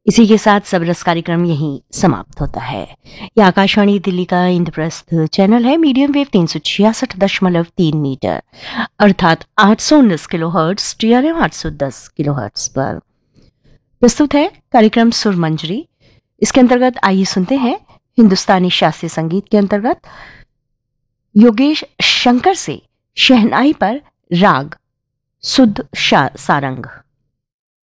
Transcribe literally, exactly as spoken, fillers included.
इसी के साथ सबरस कार्यक्रम यहीं समाप्त होता है। यह आकाशवाणी दिल्ली का इंद्रप्रस्थ चैनल है, मीडियम वेव तीन सौ छियासठ दशमलव तीन मीटर अर्थात आठ सौ उन्नीस kilo hertz, T R M आठ सौ दस किलो हर्ट्स पर प्रस्तुत है कार्यक्रम सुरमंजरी। इसके अंतर्गत आइए सुनते हैं हिंदुस्तानी शास्त्रीय संगीत के अंतर्गत योगेश शंकर से शहनाई पर राग सुध सारंग।